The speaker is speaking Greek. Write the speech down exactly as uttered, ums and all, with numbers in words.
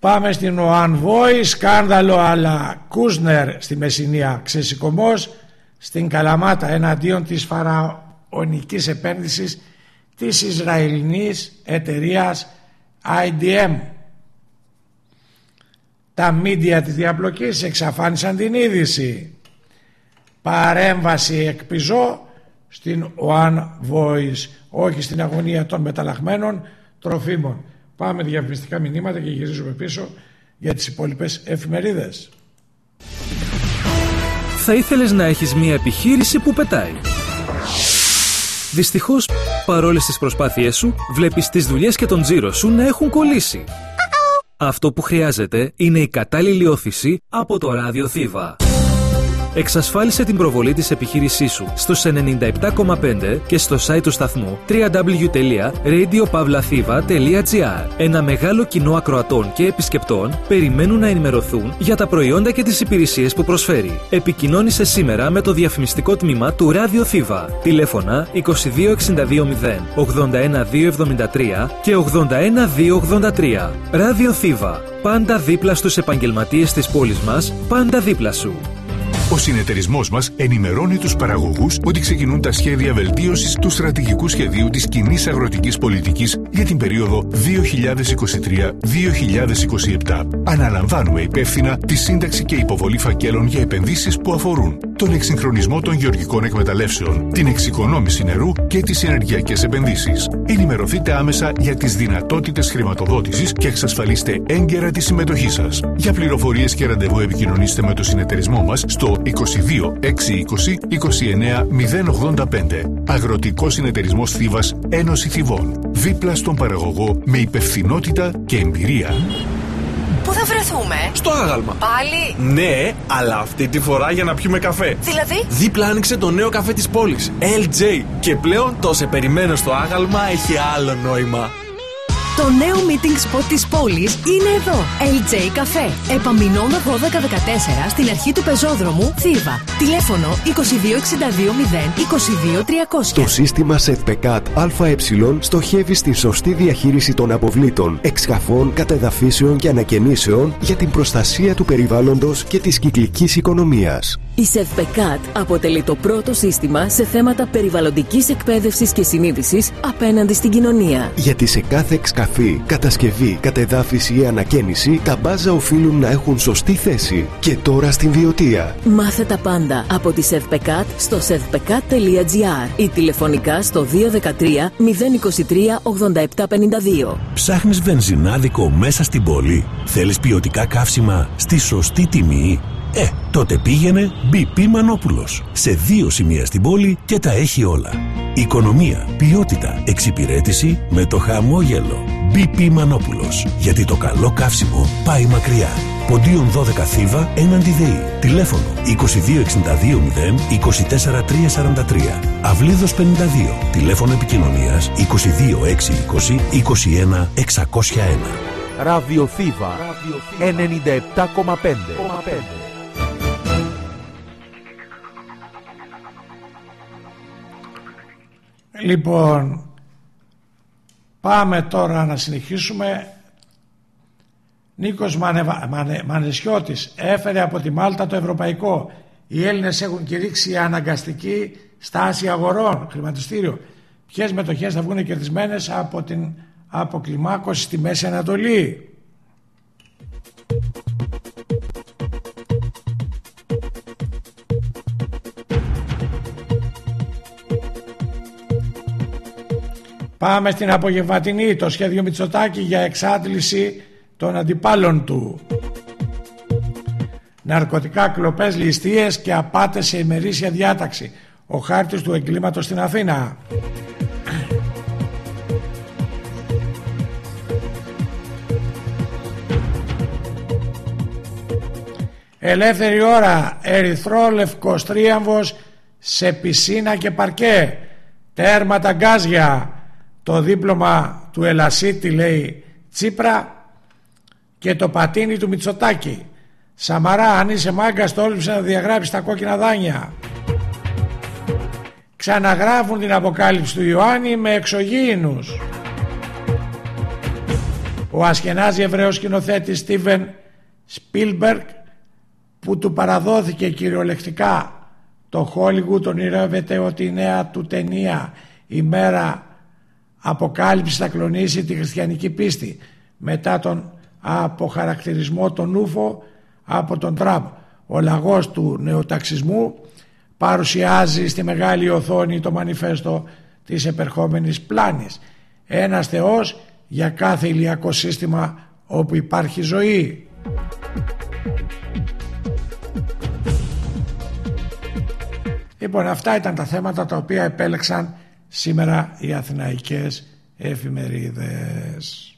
Πάμε στην Οανβόη, σκάνδαλο αλλά Κούσνερ στη Μεσσηνία, ξεσηκωμός στην Καλαμάτα εναντίον της φαραωνικής επένδυσης της Ισραηλινής εταιρείας άι ντι εμ. Τα μίντια της διαπλοκής εξαφάνισαν την είδηση. Παρέμβαση εκπιζώ στην One Voice, όχι στην αγωνία των μεταλλαγμένων τροφίμων. Πάμε διαφημιστικά μηνύματα και γυρίζουμε πίσω για τις υπόλοιπες εφημερίδες. Θα ήθελες να έχεις μια επιχείρηση που πετάει. Δυστυχώς, παρόλες τις προσπάθειές σου, βλέπεις τις δουλειές και τον τζίρο σου να έχουν κολλήσει. Αυτό που χρειάζεται είναι η κατάλληλη όθηση από το ράδιο Θήβα. Εξασφάλισε την προβολή της επιχείρησής σου στους ενενήντα επτά κόμμα πέντε και στο site του σταθμού double-u double-u double-u τελεία radio pavlathiva τελεία gr. Ένα μεγάλο κοινό ακροατών και επισκεπτών περιμένουν να ενημερωθούν για τα προϊόντα και τις υπηρεσίες που προσφέρει. Επικοινώνησε σήμερα με το διαφημιστικό τμήμα του Ράδιο Θήβα. Τηλέφωνα είκοσι δύο εξήντα δύο μηδέν ογδόντα ένα δύο εβδομήντα τρία και ογδόντα ένα δύο ογδόντα τρία. Ράδιο Θήβα. Πάντα δίπλα στους επαγγελματίες της πόλης μας, πάντα δίπλα σου. Ο συνεταιρισμός μας ενημερώνει τους παραγωγούς ότι ξεκινούν τα σχέδια βελτίωσης του στρατηγικού σχεδίου της κοινής αγροτικής πολιτικής για την περίοδο δύο χιλιάδες είκοσι τρία με δύο χιλιάδες είκοσι επτά. Αναλαμβάνουμε υπεύθυνα τη σύνταξη και υποβολή φακέλων για επενδύσεις που αφορούν τον εξυγχρονισμό των γεωργικών εκμεταλλεύσεων, την εξοικονόμηση νερού και τις ενεργειακές επενδύσεις. Ενημερωθείτε άμεσα για τις δυνατότητες χρηματοδότησης και εξασφαλίστε έγκαιρα τη συμμετοχή σας. Για πληροφορίες και ραντεβού επικοινωνήστε με το συνεταιρισμό μας στο είκοσι δύο εξακόσια είκοσι είκοσι εννέα μηδέν ογδόντα πέντε. Αγροτικός Συνεταιρισμός Θήβας, Ένωση Θηβών. Δίπλα στον παραγωγό με υπευθυνότητα και εμπειρία. Πού θα βρεθούμε? Στο άγαλμα. Πάλι? Ναι, αλλά αυτή τη φορά για να πιούμε καφέ. Δηλαδή? Δίπλα άνοιξε το νέο καφέ της πόλης, ελ τζέι. Και πλέον το σε περιμένω στο άγαλμα έχει άλλο νόημα. Το νέο meeting spot της πόλης είναι εδώ. ελ τζέι Café. Επαμεινώνα δώδεκα δεκατέσσερα στην αρχή του πεζόδρομου Θήβα. Τηλέφωνο είκοσι δύο εξήντα δύο μηδέν είκοσι δύο τριακόσια. Το σύστημα ΣΕΔΠΕΚΑΤ ΑΕ στοχεύει στη σωστή διαχείριση των αποβλήτων, εξκαφών, κατεδαφίσεων και ανακαινήσεων για την προστασία του περιβάλλοντος και της κυκλικής οικονομίας. Η ΣΕΔΠΕΚΑΤ αποτελεί το πρώτο σύστημα σε θέματα περιβαλλοντικής εκπαίδευσης και συνείδησης απέναντι στην κοινωνία. Γιατί σε κάθε εξκαφή, κατασκευή, κατεδάφιση ή ανακαίνιση, τα μπάζα οφείλουν να έχουν σωστή θέση. Και τώρα στην Βιωτία. Μάθε τα πάντα από τη ΣΕΔΠΕΚΑΤ στο σεδπεκάτ τελεία gr ή τηλεφωνικά στο δύο ένα τρία μηδέν είκοσι τρία ογδόντα επτά πενήντα δύο. Ψάχνεις βενζινάδικο μέσα στην πόλη? Θέλεις ποιοτικά καύσιμα στη σωστή τιμή? Ε, τότε πήγαινε μπι πι Μανόπουλος. Σε δύο σημεία στην πόλη και τα έχει όλα. Οικονομία, ποιότητα, εξυπηρέτηση με το χαμόγελο. μπι πι Μανόπουλος. Γιατί το καλό καύσιμο πάει μακριά. Ποντίον δώδεκα Θήβα έναντι ΔΕΗ. Τηλέφωνο είκοσι δύο εξήντα δύο μηδέν είκοσι τέσσερα τρία σαράντα τρία. Αυλίδος πενήντα δύο. Τηλέφωνο επικοινωνίας είκοσι δύο εξακόσια είκοσι είκοσι ένα εξακόσια ένα. Ράδιο Θήβα ενενήντα επτά κόμμα πέντε. Λοιπόν, πάμε τώρα να συνεχίσουμε. Νίκος Μανεβα... Μανε... Μανεσιώτης έφερε από τη Μάλτα το ευρωπαϊκό. Οι Έλληνες έχουν κηρύξει αναγκαστική στάση αγορών, χρηματιστήριο. Ποιες μετοχές θα βγουν κερδισμένες από την αποκλιμάκωση στη Μέση Ανατολή? Πάμε στην απογευματινή. Το σχέδιο Μητσοτάκη για εξάντληση των αντιπάλων του. Ναρκωτικά, κλοπές, ληστείες και απάτες σε ημερήσια διάταξη. Ο χάρτης του εγκλήματος στην Αθήνα. Ελεύθερη ώρα. Ερυθρόλευκος τρίαμβος σε πισίνα και παρκέ. Τέρματα γκάζια. Το δίπλωμα του Ελασίτη λέει Τσίπρα και το πατίνι του Μητσοτάκη. Σαμαρά, αν είσαι μάγκας, τόλμησε να διαγράψεις τα κόκκινα δάνεια. Ξαναγράφουν την αποκάλυψη του Ιωάννη με εξωγήινους. Ο Ασχενάζι Εβραίος σκηνοθέτης Στίβεν Σπίλμπεργκ, που του παραδόθηκε κυριολεκτικά το Hollywood, ονειρεύεται ότι η νέα του ταινία «Η μέρα αποκάλυψη» θα κλονίσει τη χριστιανική πίστη μετά τον αποχαρακτηρισμό των Ούφο από τον Τραμπ. Ο λαγός του νεοταξισμού παρουσιάζει στη μεγάλη οθόνη το μανιφέστο της επερχόμενης πλάνης. Ένας Θεός για κάθε ηλιακό σύστημα όπου υπάρχει ζωή. Λοιπόν, αυτά ήταν τα θέματα τα οποία επέλεξαν σήμερα οι αθηναϊκές εφημερίδες.